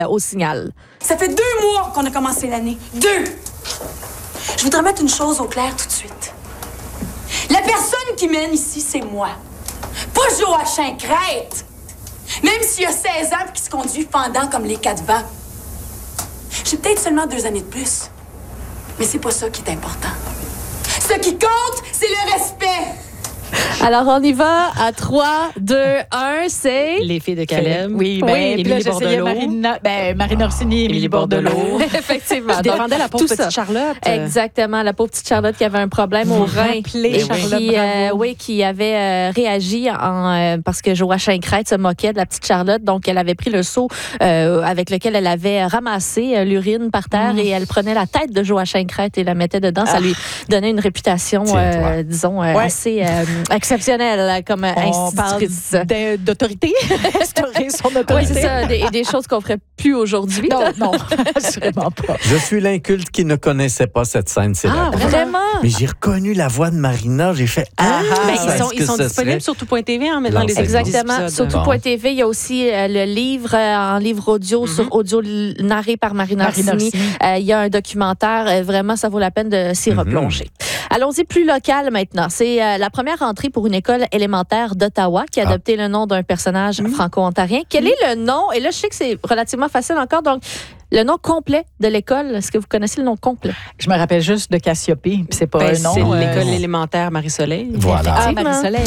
au Signal. Ça fait 2 mois qu'on a commencé l'année. 2! Je voudrais mettre une chose au clair tout de suite. La personne qui mène ici, c'est moi. Pas Joachim Crête! Même s'il a 16 ans et qu'il se conduit fendant comme les 4 vents. J'ai peut-être seulement 2 années de plus. Mais c'est pas ça qui est important. Ce qui compte, c'est le respect! Alors, on y va à 3, 2, 1, c'est... Les filles de Caleb. Oui, Émilie Bordelot. Marine Orsini, Émilie Bordelot. Effectivement. Qui défendait la pauvre tout ça. petite Charlotte. Exactement, la pauvre petite Charlotte qui avait un problème au rein. Rappelez Charlotte, qui avait réagi parce que Joachim Crête se moquait de la petite Charlotte. Donc, elle avait pris le seau avec lequel elle avait ramassé l'urine par terre et elle prenait la tête de Joachim Crête et la mettait dedans. Ça lui donnait une réputation, disons, assez exceptionnelle comme institutrice. On parle d'autorité, instaurer son autorité. Oui, c'est ça, des choses qu'on ferait plus aujourd'hui. Non, assurément pas. Je suis l'inculte qui ne connaissait pas cette scène célèbre. Ah, vraiment? Mais j'ai reconnu la voix de Marina. J'ai fait Ils sont disponibles sur tout.tv maintenant, les Exactement. Sur épisodes. tout.tv, il y a aussi le livre en livre audio sur audio narré par Marina Orsini. Il y a un documentaire. Vraiment, ça vaut la peine de s'y replonger. Allons-y plus local maintenant. C'est la première entrée pour une école élémentaire d'Ottawa qui a adopté le nom d'un personnage franco-ontarien. Quel est le nom? Et là, je sais que c'est relativement facile encore. Donc, le nom complet de l'école, est-ce que vous connaissez le nom complet? Je me rappelle juste de Cassiope, puis c'est pas un nom. C'est l'école élémentaire Marie-Soleil. Voilà. Ah, Marie-Soleil.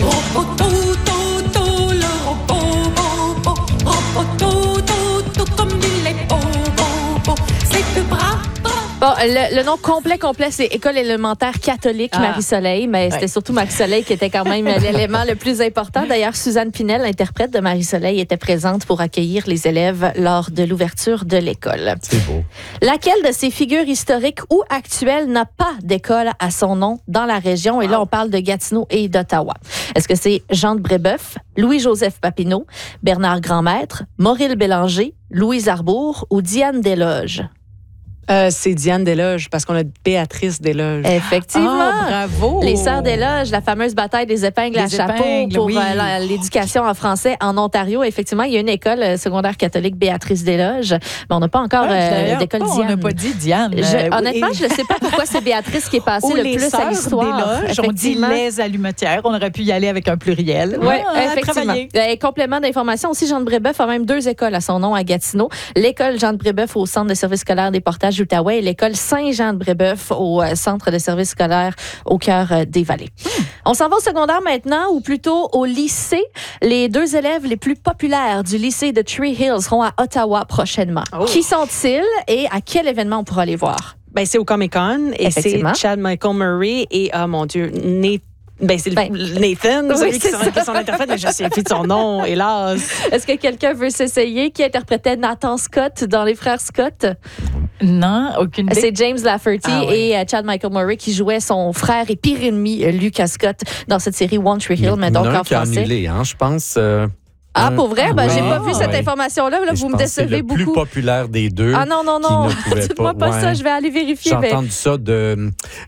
Bon, le nom complet, c'est École élémentaire catholique Marie-Soleil, mais c'était surtout Marie-Soleil qui était quand même l'élément le plus important. D'ailleurs, Suzanne Pinel, l'interprète de Marie-Soleil, était présente pour accueillir les élèves lors de l'ouverture de l'école. C'est beau. Laquelle de ces figures historiques ou actuelles n'a pas d'école à son nom dans la région? Et là, on parle de Gatineau et d'Ottawa. Est-ce que c'est Jean de Brébeuf, Louis-Joseph Papineau, Bernard Grandmaître, Maurille Bélanger, Louise Arbour ou Diane Desloges? C'est Diane Desloges, parce qu'on a Béatrice Desloges. Effectivement. Bravo. Les Sœurs Desloges, la fameuse bataille des épingles à chapeau pour l'éducation en français en Ontario. Effectivement, il y a une école secondaire catholique Béatrice Desloges, mais on n'a pas encore d'école Diane. On n'a pas dit Diane. Honnêtement, je ne sais pas pourquoi c'est Béatrice qui est passée le plus à l'histoire. On dit les allumetières. On aurait pu y aller avec un pluriel. Oui, effectivement. Complément d'information aussi, Jean de Brébeuf a même 2 écoles à son nom à Gatineau. L'école Jean de Brébeuf au Centre de services scolaires des Portages d'Outaouais et l'école Saint-Jean-de-Brébeuf au Centre de services scolaires au cœur des Vallées. On s'en va au secondaire maintenant, ou plutôt au lycée. Les 2 élèves les plus populaires du lycée de Tree Hill seront à Ottawa prochainement. Qui sont-ils et à quel événement on pourra les voir? Ben, c'est au Comic-Con et c'est Chad Michael Murray et, mon Dieu, c'est Nathan, celui qui est son interprète, mais je sais plus de son nom, hélas. Est-ce que quelqu'un veut s'essayer? Qui interprétait Nathan Scott dans Les Frères Scott? Non, aucune idée. C'est James Lafferty et Chad Michael Murray qui jouaient son frère et pire ennemi, Lucas Scott, dans cette série One Tree Hill, mais donc en qui a français. annulé, je pense. Pour vrai? J'ai pas vu cette information-là. Là, vous me décevez beaucoup. C'est le plus populaire des 2. Ah non. Dites-moi pas ça, je vais aller vérifier. J'ai entendu ça de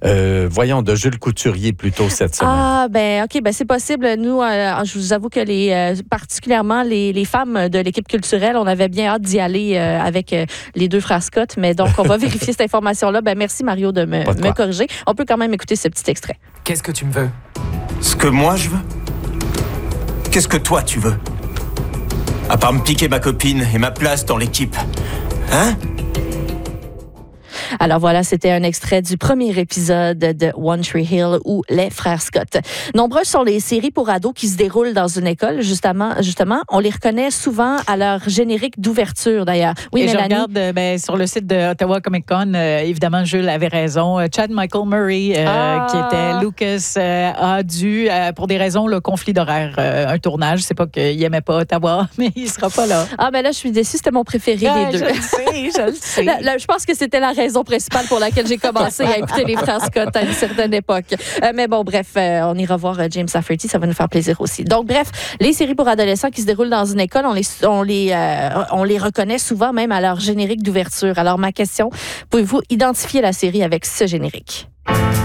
Jules Couturier plus tôt cette semaine. Ah, OK, c'est possible. Nous, je vous avoue que particulièrement les femmes de l'équipe culturelle, on avait bien hâte d'y aller avec les 2 frères Scott, mais donc on va vérifier cette information-là. Merci Mario de me corriger. On peut quand même écouter ce petit extrait. Qu'est-ce que tu me veux? Ce que moi je veux? Qu'est-ce que toi tu veux? À part me piquer ma copine et ma place dans l'équipe. Hein? Alors voilà, c'était un extrait du premier épisode de One Tree Hill ou Les Frères Scott. Nombreuses sont les séries pour ados qui se déroulent dans une école. Justement, on les reconnaît souvent à leur générique d'ouverture, d'ailleurs. Oui, et Mélanie? Je regarde sur le site de Ottawa Comic Con, évidemment, Jules avait raison. Chad Michael Murray, qui était Lucas, a dû, pour des raisons, le conflit d'horaire, un tournage. C'est pas qu'il aimait pas Ottawa, mais il sera pas là. Ah, là, je suis déçue. C'était mon préféré des 2. Je le sais. Je pense que c'était la raison principale pour laquelle j'ai commencé à écouter les Frères Scott à une certaine époque. Mais bon, bref, on ira voir James Lafferty, ça va nous faire plaisir aussi. Donc, bref, les séries pour adolescents qui se déroulent dans une école, on les reconnaît souvent même à leur générique d'ouverture. Alors, ma question, pouvez-vous identifier la série avec ce générique?